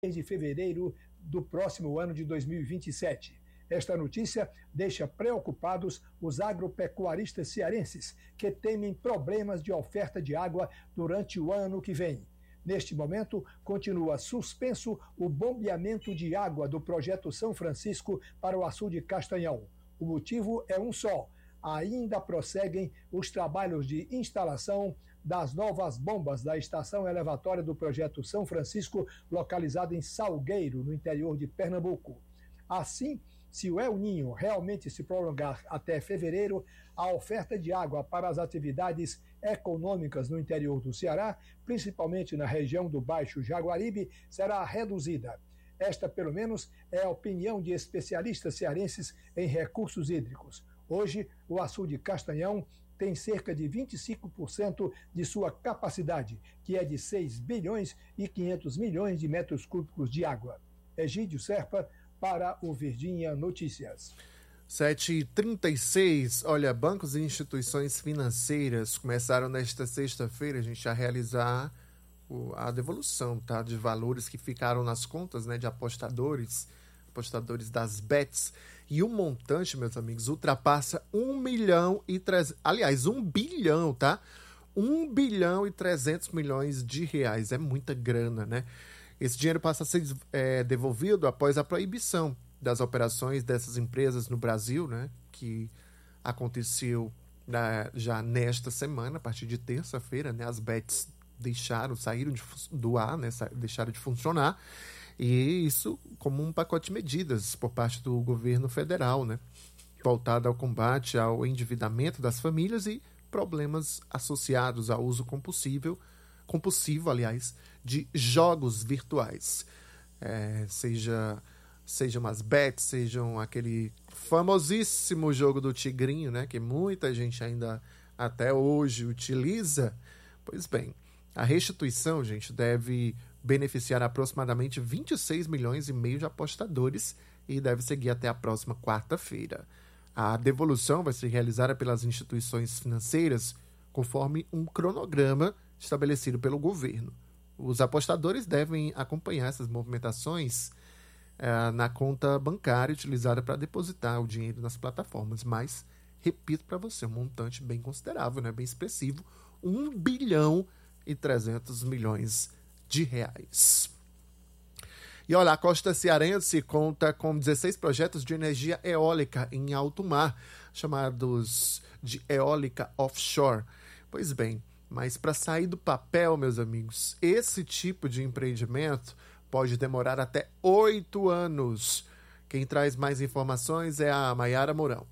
de fevereiro do próximo ano de 2027. Esta notícia deixa preocupados os agropecuaristas cearenses, que temem problemas de oferta de água durante o ano que vem. Neste momento, continua suspenso o bombeamento de água do projeto São Francisco para o açude Castanhão. O motivo é um só: ainda prosseguem os trabalhos de instalação das novas bombas da estação elevatória do projeto São Francisco, localizada em Salgueiro, no interior de Pernambuco. Assim, se o El Niño realmente se prolongar até fevereiro, a oferta de água para as atividades econômicas no interior do Ceará, principalmente na região do Baixo Jaguaribe, será reduzida. Esta, pelo menos, é a opinião de especialistas cearenses em recursos hídricos. Hoje, o açude Castanhão tem cerca de 25% de sua capacidade, que é de 6 bilhões e 500 milhões de metros cúbicos de água. Egídio Serpa, para o Verdinha Notícias. 7h36, olha, bancos e instituições financeiras começaram nesta sexta-feira, a gente, a realizar a devolução, tá, de valores que ficaram nas contas, né, de apostadores das bets, e o montante, meus amigos, ultrapassa 1 bilhão, tá? 1 bilhão e 300 milhões de reais, é muita grana, né? Esse dinheiro passa a ser devolvido após a proibição das operações dessas empresas no Brasil, né, que aconteceu já nesta semana, a partir de terça-feira, né, as bets saíram do ar, né, deixaram de funcionar, e isso como um pacote de medidas por parte do governo federal, né, voltado ao combate ao endividamento das famílias e problemas associados ao uso compulsivo, de jogos virtuais. Sejam as bets, sejam aquele famosíssimo jogo do tigrinho, né, que muita gente ainda até hoje utiliza. Pois bem, a restituição, gente, deve beneficiar aproximadamente 26 milhões e meio de apostadores e deve seguir até a próxima quarta-feira. A devolução vai ser realizada pelas instituições financeiras conforme um cronograma estabelecido pelo governo. Os apostadores devem acompanhar essas movimentações na conta bancária utilizada para depositar o dinheiro nas plataformas. Mas, repito para você, um montante bem considerável, né? Bem expressivo, 1 bilhão e 300 milhões de reais. E olha, a costa cearense conta com 16 projetos de energia eólica em alto mar, chamados de eólica offshore. Pois bem, mas para sair do papel, meus amigos, esse tipo de empreendimento pode demorar até 8 anos. Quem traz mais informações é a Maiara Mourão.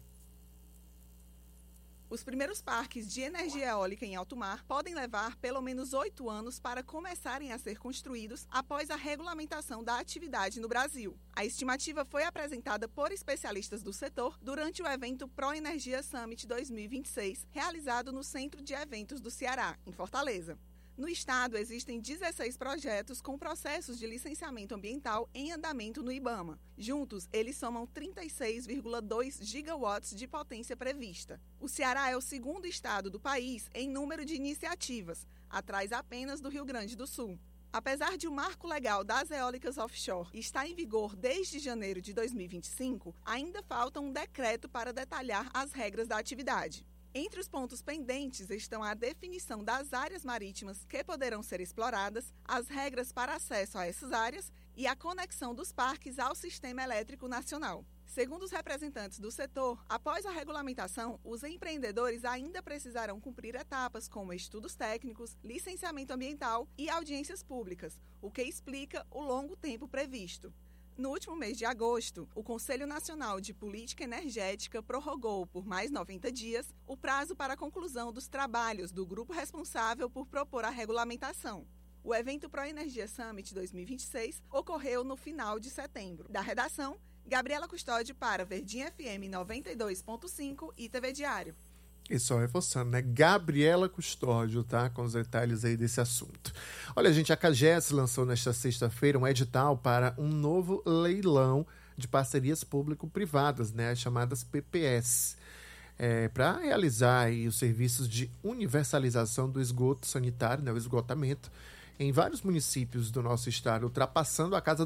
Os primeiros parques de energia eólica em alto mar podem levar pelo menos 8 anos para começarem a ser construídos após a regulamentação da atividade no Brasil. A estimativa foi apresentada por especialistas do setor durante o evento ProEnergia Summit 2026, realizado no Centro de Eventos do Ceará, em Fortaleza. No estado, existem 16 projetos com processos de licenciamento ambiental em andamento no IBAMA. Juntos, eles somam 36,2 gigawatts de potência prevista. O Ceará é o segundo estado do país em número de iniciativas, atrás apenas do Rio Grande do Sul. Apesar de o marco legal das eólicas offshore estar em vigor desde janeiro de 2025, ainda falta um decreto para detalhar as regras da atividade. Entre os pontos pendentes estão a definição das áreas marítimas que poderão ser exploradas, as regras para acesso a essas áreas e a conexão dos parques ao sistema elétrico nacional. Segundo os representantes do setor, após a regulamentação, os empreendedores ainda precisarão cumprir etapas como estudos técnicos, licenciamento ambiental e audiências públicas, o que explica o longo tempo previsto. No último mês de agosto, o Conselho Nacional de Política Energética prorrogou por mais 90 dias o prazo para a conclusão dos trabalhos do grupo responsável por propor a regulamentação. O evento ProEnergia Summit 2026 ocorreu no final de setembro. Da redação, Gabriela Custódio para Verdinha FM 92.5 e TV Diário. E só reforçando, né? Gabriela Custódio, tá? Com os detalhes aí desse assunto. Olha, gente, a CAGES lançou nesta sexta-feira um edital para um novo leilão de parcerias público-privadas, né? As chamadas PPS, para realizar aí os serviços de universalização do esgoto sanitário, né? O esgotamento, em vários municípios do nosso estado, ultrapassando a casa